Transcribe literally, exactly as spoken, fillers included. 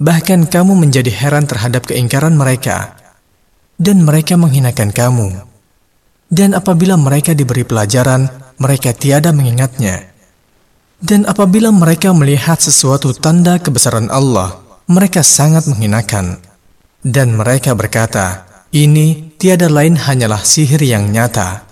Bahkan kamu menjadi heran terhadap keingkaran mereka, dan mereka menghinakan kamu. Dan apabila mereka diberi pelajaran, mereka tiada mengingatnya. Dan apabila mereka melihat sesuatu tanda kebesaran Allah, mereka sangat menghinakan. Dan mereka berkata, ini tiada lain hanyalah sihir yang nyata.